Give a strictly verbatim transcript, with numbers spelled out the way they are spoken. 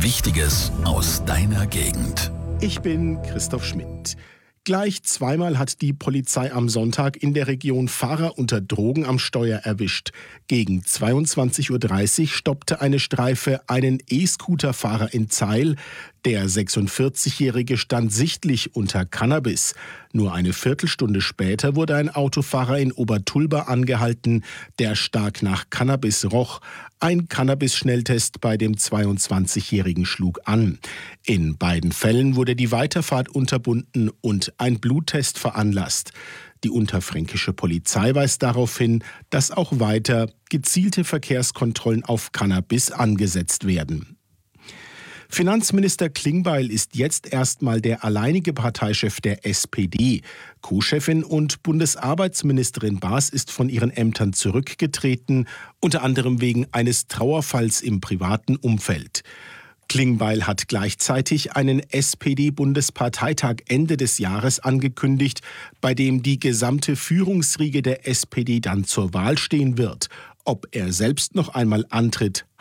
Wichtiges aus deiner Gegend. Ich bin Christoph Schmidt. Gleich zweimal hat die Polizei am Sonntag in der Region Fahrer unter Drogen am Steuer erwischt. Gegen zweiundzwanzig Uhr dreißig stoppte eine Streife einen E-Scooter-Fahrer in Zeil. Der sechsundvierzigjährige stand sichtlich unter Cannabis. Nur eine Viertelstunde später wurde ein Autofahrer in Obertulba angehalten, der stark nach Cannabis roch. Ein Cannabis-Schnelltest bei dem zweiundzwanzigjährigen schlug an. In beiden Fällen wurde die Weiterfahrt unterbunden und ein Bluttest veranlasst. Die unterfränkische Polizei weist darauf hin, dass auch weiter gezielte Verkehrskontrollen auf Cannabis angesetzt werden. Finanzminister Klingbeil ist jetzt erstmal der alleinige Parteichef der S P D. Co-Chefin und Bundesarbeitsministerin Baas ist von ihren Ämtern zurückgetreten, unter anderem wegen eines Trauerfalls im privaten Umfeld. Klingbeil hat gleichzeitig einen S P D-Bundesparteitag Ende des Jahres angekündigt, bei dem die gesamte Führungsriege der S P D dann zur Wahl stehen wird. Ob er selbst noch einmal antritt,